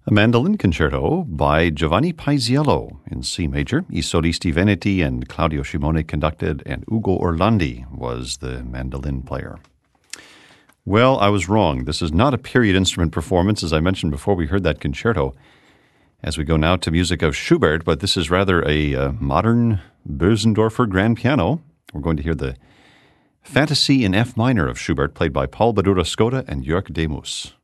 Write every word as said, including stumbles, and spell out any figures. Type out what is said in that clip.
A mandolin concerto by Giovanni Paisiello in C major. I solisti veneti and Claudio Scimone conducted, and Ugo Orlandi was the mandolin player. Well, I was wrong. This is not a period instrument performance. As I mentioned before, we heard that concerto. As we go now to music of Schubert, but this is rather a uh, modern Bösendorfer grand piano. We're going to hear the Fantasy in F minor of Schubert, played by Paul Badura Skoda and Jörg Demus.